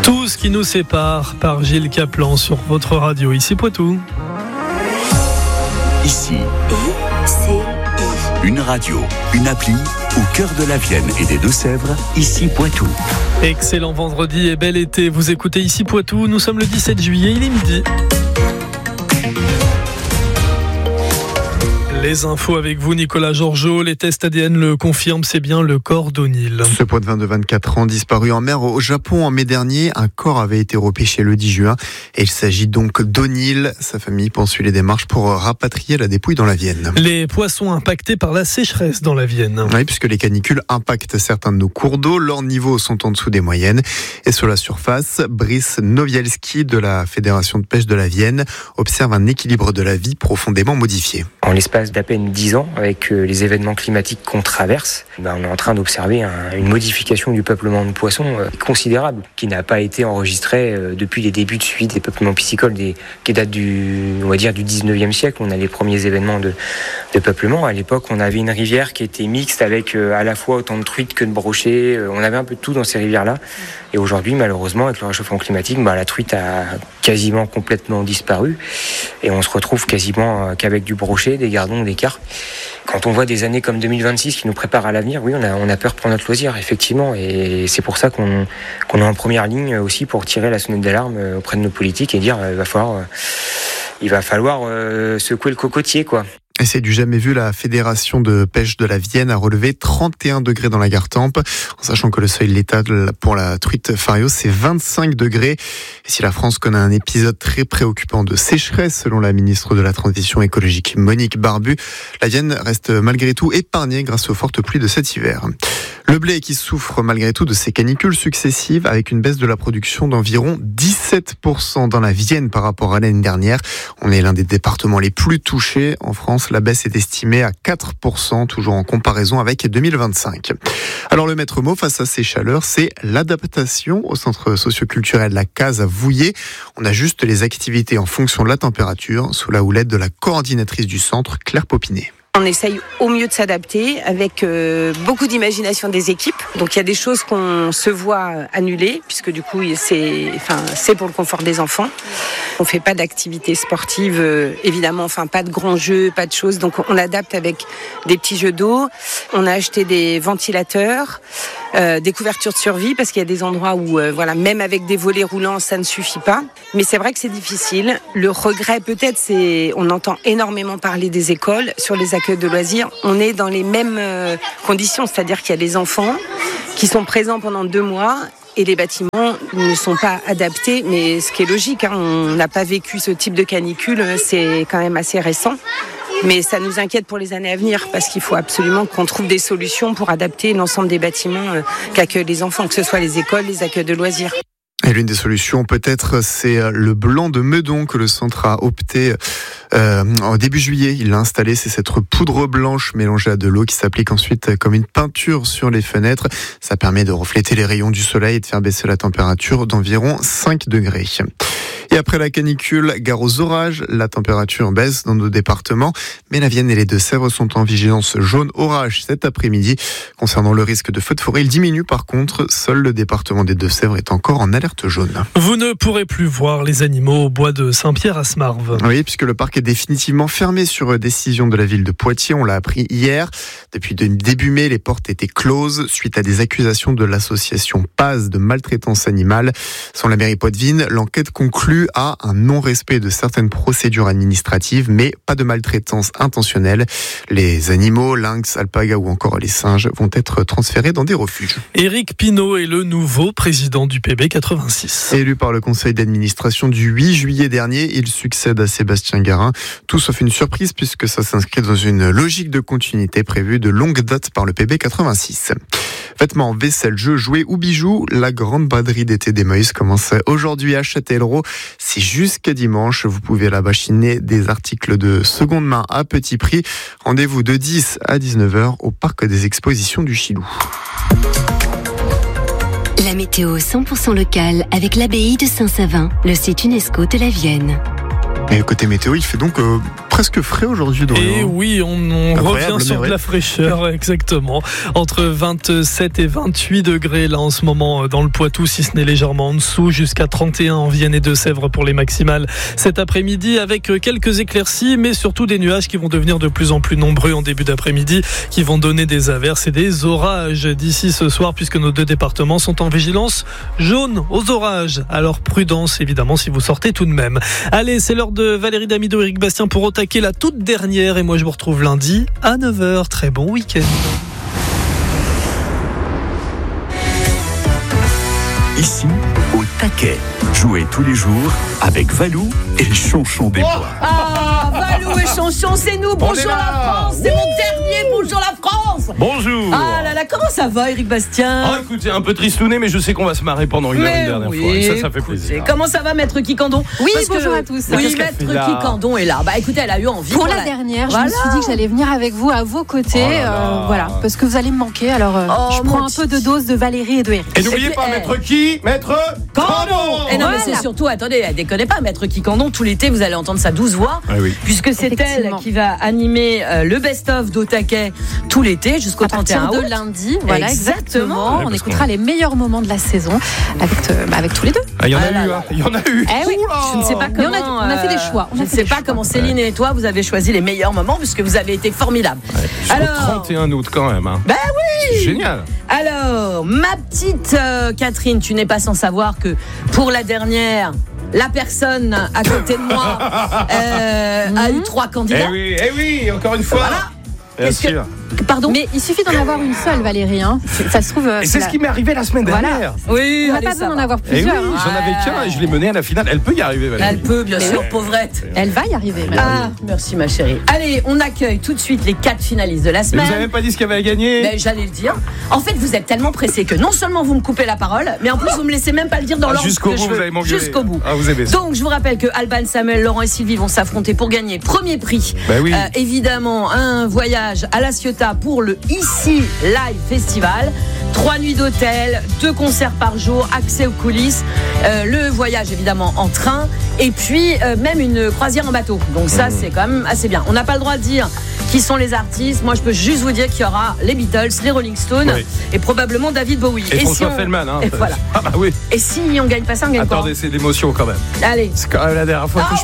Tout ce qui nous sépare par Gilles Caplan sur votre radio, ici Poitou. Ici, une radio, une appli au cœur de la Vienne et des Deux-Sèvres, ici Poitou. Excellent vendredi et bel été, vous écoutez ici Poitou, nous sommes le 17 juillet, il est midi. Les infos avec vous, Nicolas Georgeot. Les tests ADN le confirment, c'est bien le corps d'O'Neill. Ce poitvin de 24 ans disparu en mer au Japon en mai dernier. Un corps avait été repêché le 10 juin. Et il s'agit donc d'O'Neill. Sa famille poursuit les démarches pour rapatrier la dépouille dans la Vienne. Les poissons impactés par la sécheresse dans la Vienne. Oui, puisque les canicules impactent certains de nos cours d'eau. Leurs niveaux sont en dessous des moyennes. Et sur la surface, Brice Nowielski de la Fédération de pêche de la Vienne observe un équilibre de la vie profondément modifié. En l'espace d'à peine 10 ans, avec les événements climatiques qu'on traverse, on est en train d'observer une modification du peuplement de poissons considérable, qui n'a pas été enregistrée depuis les débuts de suivi des peuplements piscicoles qui datent du 19e siècle. On a les premiers événements de peuplement. À l'époque, on avait une rivière qui était mixte avec à la fois autant de truites que de brochets. On avait un peu de tout dans ces rivières-là. Et aujourd'hui, malheureusement, avec le réchauffement climatique, la truite a quasiment complètement disparu. Et on se retrouve quasiment qu'avec du brochet, des gardons, des carpes. Quand on voit des années comme 2026 qui nous préparent à l'avenir, oui, on a peur pour notre loisir, effectivement. Et c'est pour ça qu'on est en première ligne aussi pour tirer la sonnette d'alarme auprès de nos politiques et dire il va falloir secouer le cocotier, quoi. Et c'est du jamais vu, la Fédération de pêche de la Vienne a relevé 31 degrés dans la Gartempe, en sachant que le seuil létal pour la truite Fario, c'est 25 degrés. Et si la France connaît un épisode très préoccupant de sécheresse, selon la ministre de la Transition écologique Monique Barbu, la Vienne reste malgré tout épargnée grâce aux fortes pluies de cet hiver. Le blé qui souffre malgré tout de ces canicules successives, avec une baisse de la production d'environ 17% dans la Vienne par rapport à l'année dernière. On est l'un des départements les plus touchés en France. La baisse est estimée à 4%, toujours en comparaison avec 2025. Alors le maître mot face à ces chaleurs, c'est l'adaptation au centre socioculturel La Case à Vouillé. On ajuste les activités en fonction de la température, sous la houlette de la coordinatrice du centre, Claire Popinet. On essaye au mieux de s'adapter avec beaucoup d'imagination des équipes. Donc il y a des choses qu'on se voit annuler puisque du coup c'est pour le confort des enfants. On fait pas d'activités sportives évidemment, pas de grands jeux, pas de choses. Donc on adapte avec des petits jeux d'eau. On a acheté des ventilateurs, des couvertures de survie parce qu'il y a des endroits où même avec des volets roulants ça ne suffit pas. Mais c'est vrai que c'est difficile. Le regret peut-être on entend énormément parler des écoles sur les accueils de loisirs, on est dans les mêmes conditions, c'est-à-dire qu'il y a des enfants qui sont présents pendant 2 mois et les bâtiments ne sont pas adaptés, mais ce qui est logique, on n'a pas vécu ce type de canicule, c'est quand même assez récent. Mais ça nous inquiète pour les années à venir parce qu'il faut absolument qu'on trouve des solutions pour adapter l'ensemble des bâtiments qu'accueillent les enfants, que ce soit les écoles, les accueils de loisirs. Et l'une des solutions, peut-être, c'est le blanc de Meudon que le centre a opté en début juillet. Il l'a installé, c'est cette poudre blanche mélangée à de l'eau qui s'applique ensuite comme une peinture sur les fenêtres. Ça permet de refléter les rayons du soleil et de faire baisser la température d'environ 5 degrés. Et après la canicule, gare aux orages, la température baisse dans nos départements, mais la Vienne et les Deux-Sèvres sont en vigilance jaune orage cet après-midi. Concernant le risque de feu de forêt, il diminue par contre. Seul le département des Deux-Sèvres est encore en alerte jaune. Vous ne pourrez plus voir les animaux au bois de Saint-Pierre à Smarve. Oui, puisque le parc est définitivement fermé sur décision de la ville de Poitiers. On l'a appris hier. Depuis début mai, les portes étaient closes suite à des accusations de l'association PAZ de maltraitance animale. Selon la mairie poitevine, l'enquête conclut à un non-respect de certaines procédures administratives, mais pas de maltraitance intentionnelle. Les animaux, lynx, alpagas ou encore les singes vont être transférés dans des refuges. Éric Pinault est le nouveau président du PB 86. Élu par le conseil d'administration du 8 juillet dernier, il succède à Sébastien Garin. Tout sauf une surprise puisque ça s'inscrit dans une logique de continuité prévue de longue date par le PB 86. Vêtements, vaisselle, jeux, jouets ou bijoux, la grande braderie d'été des Meuse commence aujourd'hui à Châtellerault. C'est jusqu'à dimanche. Vous pouvez là-bas chiner des articles de seconde main à petit prix. Rendez-vous de 10 à 19h au parc des expositions du Chilou. La météo 100% locale avec l'abbaye de Saint-Savin, le site UNESCO de la Vienne. Et côté météo, il fait donc presque frais aujourd'hui, Dorian. Et oui, on revient sur de la fraîcheur, exactement. Entre 27 et 28 degrés là en ce moment dans le Poitou, si ce n'est légèrement en dessous, jusqu'à 31 en Vienne et Deux-Sèvres pour les maximales cet après-midi, avec quelques éclaircies, mais surtout des nuages qui vont devenir de plus en plus nombreux en début d'après-midi, qui vont donner des averses et des orages d'ici ce soir, puisque nos 2 départements sont en vigilance jaune aux orages. Alors prudence évidemment si vous sortez tout de même. Allez, c'est l'heure de Valérie Damido, Eric Bastien pour attaquer la toute dernière, et moi je vous retrouve lundi à 9h. Très bon week-end. Ici, au taquet. Jouez tous les jours avec Valou et Chonchon des Bois. Ah, Valou et Chonchon, c'est nous. Bonjour la France. C'est mon dernier Bonjour la France. Bonjour. Ah là là, comment ça va, Eric Bastien? Ah, écoutez, un peu tristouné, mais je sais qu'on va se marrer pendant une heure une dernière fois. Et ça fait plaisir. Comment ça va, Maître Kikandon? Oui, bonjour à tous. Oui, Maître Kikandon est là. Bah écoutez, elle a eu envie. Pour la dernière, je me suis dit que j'allais venir avec vous, à vos côtés. Voilà, parce que vous allez me manquer. Alors, je prends un peu de dose de Valérie et de Eric. Et n'oubliez pas, Maître qui? Maître Kandon. Et non, mais c'est surtout, attendez, déconnez pas, Maître Kikandon, tout l'été, vous allez entendre sa douce voix. Ah oui. Puisque c'est elle qui va animer le best-of d'Au Taquet tout l'été jusqu'au 31 août. De lundi, voilà, exactement. Ouais, on écoutera les meilleurs moments de la saison avec tous les deux. Ah, il y en a eu, hein. Il y en a eu. Eh oui. Je ne sais pas comment. On a fait des choix. Je ne sais pas comment Céline et toi, vous avez choisi les meilleurs moments, puisque vous avez été formidables. Ouais, alors, 31 août quand même. Hein. Ben oui. C'est génial. Alors, ma petite Catherine, tu n'es pas sans savoir que pour la dernière, la personne à côté de moi a eu 3 candidats. Eh oui, encore une fois. Voilà. Bien sûr. Pardon. Mais il suffit d'en avoir une seule, Valérie. Hein. Ça se trouve. Et c'est ce qui m'est arrivé la semaine dernière. Oui, on n'a pas besoin d'en avoir plusieurs. Eh oui, j'en avais qu'un et je l'ai mené à la finale. Elle peut y arriver, Valérie. Elle peut, bien sûr, pauvrette. Elle va y arriver. Ah, merci ma chérie. Allez, on accueille tout de suite les 4 finalistes de la semaine. Mais vous n'avez même pas dit ce qu'il y avait à gagner. Mais j'allais le dire. En fait, vous êtes tellement pressés que non seulement vous me coupez la parole, mais en plus vous me laissez même pas le dire dans l'ordre jusqu'au que bout, je veux. vous allez m'engueuler. Jusqu'au bout. Ah, vous aimez ça. Donc, je vous rappelle que Alban, Samuel, Laurent et Sylvie vont s'affronter pour gagner premier prix. Bah oui. Évidemment, un voyage à La Ciotat pour le Ici Live Festival. 3 nuits d'hôtel, 2 concerts par jour, accès aux coulisses, le voyage évidemment en train, et puis même une croisière en bateau. Donc ça, c'est quand même assez bien. On n'a pas le droit de dire qui sont les artistes. Moi, je peux juste vous dire qu'il y aura les Beatles, les Rolling Stones, et probablement David Bowie. Et François Feldman. Hein. Et voilà. Ah bah oui. Et si on gagne pas ça, on gagne quoi? Attendez, c'est l'émotion quand même. Allez. C'est quand même la dernière fois que je